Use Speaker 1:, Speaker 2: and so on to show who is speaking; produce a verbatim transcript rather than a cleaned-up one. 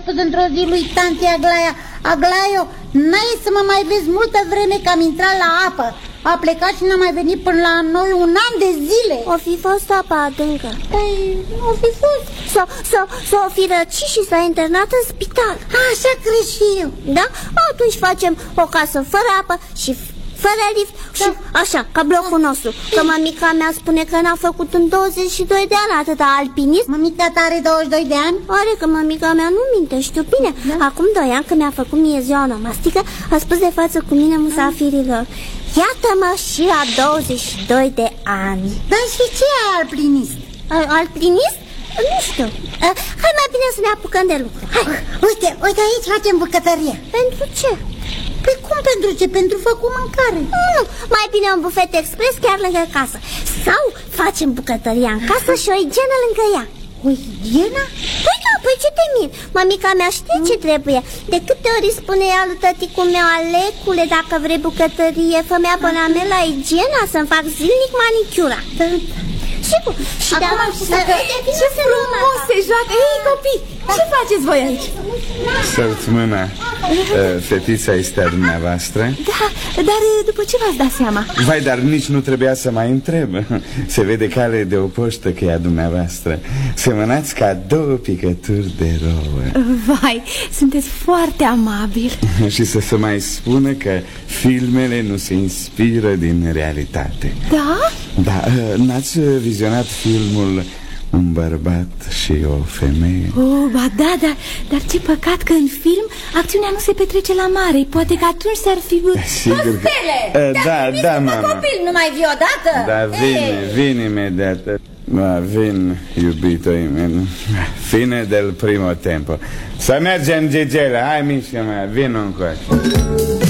Speaker 1: spus într-o zi lui tanti Aglaia: Aglaio, n-ai să mă mai vezi multă vreme că am intrat la apă. A plecat și n-a mai venit până la noi un an de zile.
Speaker 2: O fi fost apa adâncă.
Speaker 1: Păi, o fi fost.
Speaker 2: Sau s-o fi răcit și s-a internat în spital.
Speaker 1: Așa cred și eu.
Speaker 2: Da? Atunci facem o casă fără apă și fără lift, da. Și așa, ca blocul nostru. Că mămica mea spune că n-a făcut în douăzeci și doi de ani atâta alpinism.
Speaker 1: Mămica ta are douăzeci și doi de ani?
Speaker 2: Are, că mămica mea nu minte, știu bine, da. Acum doi ani când mi-a făcut mie ziua onomastică, a spus de față cu mine musafirilor: iată-mă și la douăzeci și doi de ani.
Speaker 1: Dar și ce e alpinist?
Speaker 2: Alpinist? Nu știu. Hai mai bine să ne apucăm de lucru. Hai.
Speaker 1: Uite, uite aici facem bucătărie.
Speaker 2: Pentru ce?
Speaker 1: Păi cum pentru ce? Pentru făcut mâncare.
Speaker 2: Nu, mai bine un bufet expres chiar lângă casă. Sau facem bucătăria în casă și o igienă lângă ea.
Speaker 1: O igienă?
Speaker 2: Păi da, păi ce te mir? Mamica mea știe mm. ce trebuie. De câte ori spune ea lui tăticul meu: Alecule, dacă vrei bucătărie, fă-mi abonament la igiena să-mi fac zilnic manicura. Da. Sigur. Și
Speaker 3: acum
Speaker 2: da,
Speaker 3: să... Ce frumos se joacă. Ei, copii, ce faceți voi aici?
Speaker 4: Sărt mâna. Fetița este a dumneavoastră?
Speaker 3: Da, dar după ce v-ați dat seama?
Speaker 4: Vai, dar nici nu trebuia să mai întreb. Se vede cale de o poștă că e a dumneavoastră. Semănați ca două picături de rouă.
Speaker 3: Vai, sunteți foarte amabil.
Speaker 4: Și să se mai spună că filmele nu se inspiră din realitate.
Speaker 3: Da?
Speaker 4: Da, n-ați vizionat filmul Un bărbat și o femeie?
Speaker 3: Oh, ba da, dar, dar ce păcat că în film acțiunea nu se petrece la mare. Poate că atunci s-ar fi...
Speaker 4: Sigur că... Da, da, mama.
Speaker 1: Copil, nu mai vii odată?
Speaker 4: Da, vine, vin imediat. Da, vin, iubito meu. Fine del primo tempo. Să mergem, Gigela, hai mișcă mea, vin încoace.